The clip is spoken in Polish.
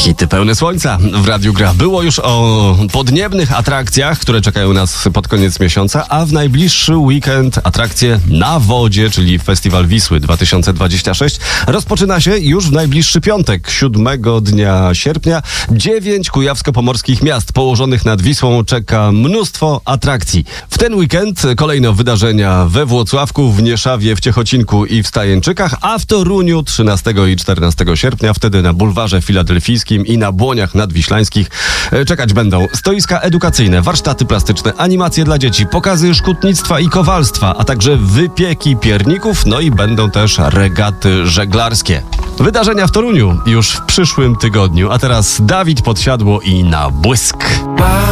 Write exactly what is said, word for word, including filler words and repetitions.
Hity pełne słońca w Radiu Gra. Było już o podniebnych atrakcjach, które czekają nas pod koniec miesiąca, a w najbliższy weekend atrakcje na wodzie, czyli Festiwal Wisły dwa tysiące dwudziesty szósty, rozpoczyna się już w najbliższy piątek, siódmego dnia sierpnia. Dziewięć kujawsko-pomorskich miast położonych nad Wisłą czeka mnóstwo atrakcji. W ten weekend kolejno wydarzenia we Włocławku, w Nieszawie, w Ciechocinku i w Stajęczykach, a w Toruniu trzynastego i czternastego sierpnia, wtedy na Bulwarze Filadelfijskim i na Błoniach Nadwiślańskich czekać będą stoiska edukacyjne, warsztaty plastyczne, animacje dla dzieci, pokazy szkutnictwa i kowalstwa, a także wypieki pierników, no i będą też regaty żeglarskie. Wydarzenia w Toruniu już w przyszłym tygodniu, a teraz Dawid Podsiadło i Na błysk.